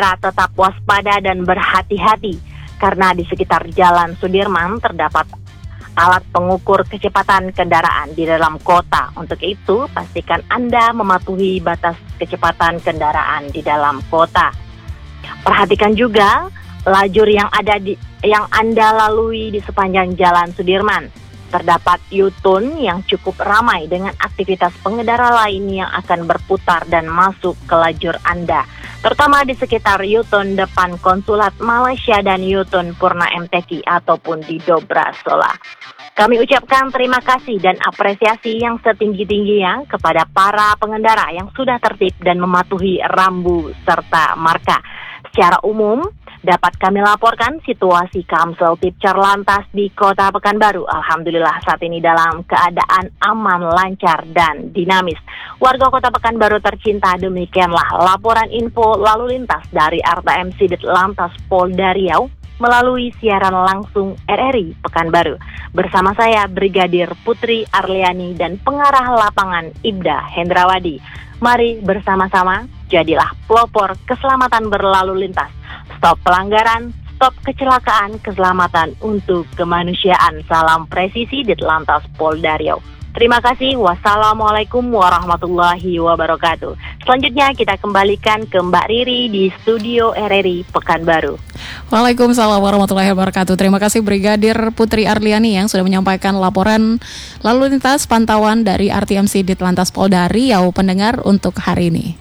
tetap waspada dan berhati-hati karena di sekitar Jalan Sudirman terdapat alat pengukur kecepatan kendaraan di dalam kota. Untuk itu, pastikan Anda mematuhi batas kecepatan kendaraan di dalam kota. Perhatikan juga lajur yang Anda lalui di sepanjang Jalan Sudirman. Terdapat U-turn yang cukup ramai dengan aktivitas pengendara lain yang akan berputar dan masuk ke lajur Anda, terutama di sekitar U-turn depan Konsulat Malaysia dan U-turn Purna MTQ ataupun di Dobra Sola. Kami ucapkan terima kasih dan apresiasi yang setinggi-tingginya kepada para pengendara yang sudah tertib dan mematuhi rambu serta marka. Secara umum, dapat kami laporkan situasi Kamsel Tipcar Lantas di Kota Pekanbaru. Alhamdulillah saat ini dalam keadaan aman, lancar, dan dinamis. Warga Kota Pekanbaru tercinta, demikianlah laporan info lalu lintas dari RTM Sidit Lantas Polda Riau melalui siaran langsung RRI Pekanbaru. Bersama saya Brigadir Putri Arliani dan pengarah lapangan Ibda Hendrawadi. Mari bersama-sama jadilah pelopor keselamatan berlalu lintas. Stop pelanggaran, stop kecelakaan, keselamatan untuk kemanusiaan. Salam presisi Ditlantas Polda Riau. Terima kasih. Wassalamualaikum warahmatullahi wabarakatuh. Selanjutnya kita kembalikan ke Mbak Riri di studio RRI Pekanbaru. Waalaikumsalam warahmatullahi wabarakatuh. Terima kasih Brigadir Putri Arliani yang sudah menyampaikan laporan lalu lintas pantauan dari RTMC Ditlantas Polda Riau pendengar untuk hari ini.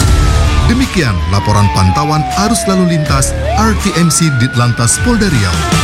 Demikian laporan pantauan arus lalu lintas RTMC Ditlantas Polda Riau.